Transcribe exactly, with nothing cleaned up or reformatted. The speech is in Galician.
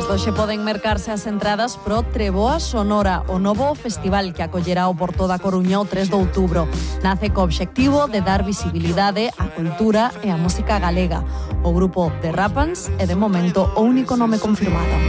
Hoxe poden mercarse as entradas pro Treboa Sonora, o novo festival que acollerá o Porto da Coruña o tres de outubro. Nace co obxectivo de dar visibilidade á cultura e á música galega. O grupo The Rapans é de momento o único nome confirmado.